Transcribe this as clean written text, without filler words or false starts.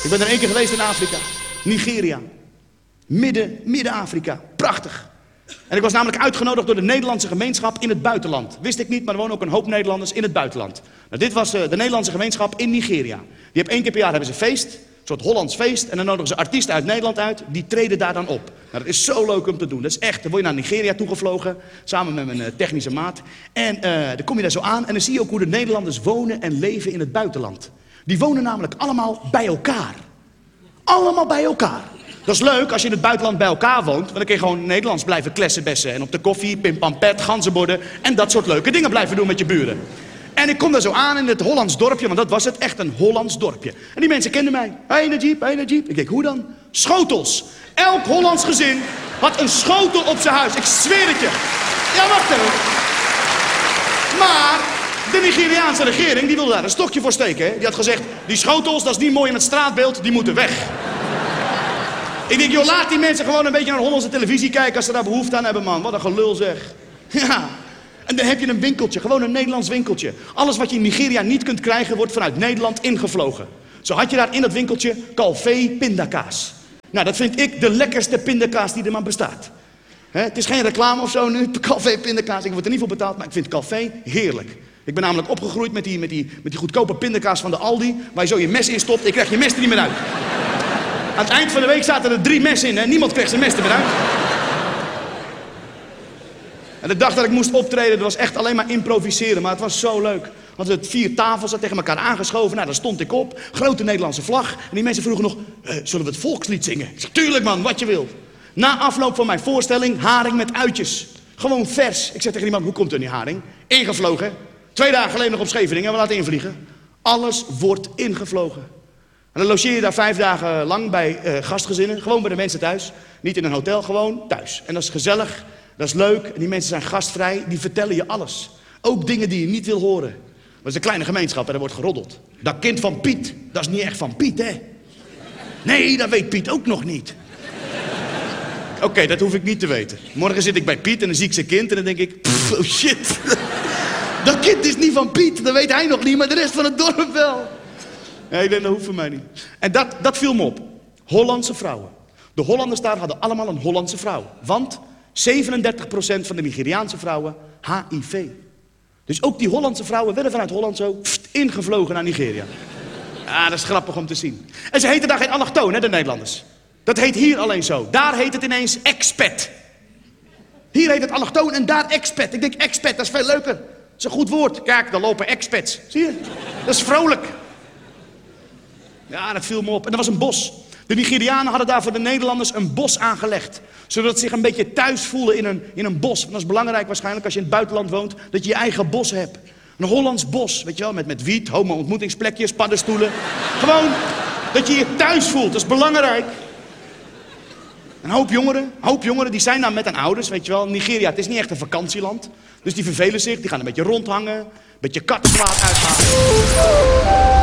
Ik ben er 1 keer geweest in Afrika. Nigeria. Midden-Afrika. Prachtig. En ik was namelijk uitgenodigd door de Nederlandse gemeenschap in het buitenland. Wist ik niet, maar er wonen ook een hoop Nederlanders in het buitenland. Nou, dit was de Nederlandse gemeenschap in Nigeria. Die hebben 1 keer per jaar hebben ze feest. Een soort Hollands feest. En dan nodigen ze artiesten uit Nederland uit. Die treden daar dan op. Nou, dat is zo leuk om te doen. Dat is echt. Dan word je naar Nigeria toegevlogen. Samen met mijn technische maat. En dan kom je daar zo aan. En dan zie je ook hoe de Nederlanders wonen en leven in het buitenland. Die wonen namelijk allemaal bij elkaar. Allemaal bij elkaar. Dat is leuk als je in het buitenland bij elkaar woont. Want dan kun je gewoon Nederlands blijven klessenbessen. En op de koffie, pimpampet, ganzenborden. En dat soort leuke dingen blijven doen met je buren. En ik kom daar zo aan in het Hollands dorpje. Want dat was het, echt een Hollands dorpje. En die mensen kenden mij. Hey, Najib, hey, Najib. Ik denk, hoe dan? Schotels. Elk Hollands gezin had een schotel op zijn huis. Ik zweer het je. Ja, wacht even. Maar de Nigeriaanse regering, die wilde daar een stokje voor steken. Hè? Die had gezegd, die schotels, dat is niet mooi in het straatbeeld. Die moeten weg. Ik denk, joh, laat die mensen gewoon een beetje naar de Hollandse televisie kijken als ze daar behoefte aan hebben, man. Wat een gelul zeg. Ja. En dan heb je een winkeltje, gewoon een Nederlands winkeltje. Alles wat je in Nigeria niet kunt krijgen, wordt vanuit Nederland ingevlogen. Zo had je daar in dat winkeltje Calvé pindakaas. Nou, dat vind ik de lekkerste pindakaas die er maar bestaat. Het is geen reclame of zo nu, Calvé pindakaas. Ik word er niet voor betaald, maar ik vind Calvé heerlijk. Ik ben namelijk opgegroeid met die goedkope pindakaas van de Aldi, waar je zo je mes in stopt. Ik krijg je mes er niet meer uit. Aan het eind van de week zaten er 3 messen in en niemand kreeg zijn mes er meer uit. En de dag dat ik moest optreden, dat was echt alleen maar improviseren, maar het was zo leuk. Want het 4 tafels zat tegen elkaar aangeschoven, nou daar stond ik op, grote Nederlandse vlag. En die mensen vroegen nog, zullen we het volkslied zingen? Ik zei, tuurlijk man, wat je wil. Na afloop van mijn voorstelling, haring met uitjes. Gewoon vers. Ik zeg tegen die man, hoe komt er die haring? Ingevlogen. 2 dagen geleden nog op Scheveningen, we laten invliegen. Alles wordt ingevlogen. En dan logeer je daar 5 dagen lang bij gastgezinnen. Gewoon bij de mensen thuis. Niet in een hotel, gewoon thuis. En dat is gezellig, dat is leuk. En die mensen zijn gastvrij, die vertellen je alles. Ook dingen die je niet wil horen. Dat is een kleine gemeenschap en er wordt geroddeld. Dat kind van Piet, dat is niet echt van Piet, hè? Nee, dat weet Piet ook nog niet. Oké, dat hoef ik niet te weten. Morgen zit ik bij Piet en dan zie ik zijn kind en dan denk ik... Pff, oh shit. Dat kind is niet van Piet, dat weet hij nog niet, maar de rest van het dorp wel. Ja, ik denk, dat hoeft voor mij niet. En dat viel me op. Hollandse vrouwen. De Hollanders daar hadden allemaal een Hollandse vrouw. Want 37% van de Nigeriaanse vrouwen HIV. Dus ook die Hollandse vrouwen werden vanuit Holland zo ingevlogen naar Nigeria. Ja, dat is grappig om te zien. En ze heten daar geen allochtoon, hè, de Nederlanders. Dat heet hier alleen zo. Daar heet het ineens expat. Hier heet het allochtoon en daar expat. Ik denk, expat, dat is veel leuker. Dat is een goed woord. Kijk, daar lopen expats. Zie je? Dat is vrolijk. Ja, dat viel me op. En er was een bos. De Nigerianen hadden daar voor de Nederlanders een bos aangelegd. Zodat ze zich een beetje thuis voelen in een bos. Want dat is belangrijk waarschijnlijk als je in het buitenland woont. Dat je je eigen bos hebt. Een Hollands bos, weet je wel. Met wiet, homo-ontmoetingsplekjes, paddenstoelen. Gewoon dat je je thuis voelt. Dat is belangrijk. Een hoop jongeren die zijn dan met hun ouders, weet je wel. Nigeria, het is niet echt een vakantieland. Dus die vervelen zich, die gaan een beetje rondhangen. Een beetje kattenslaat uithalen.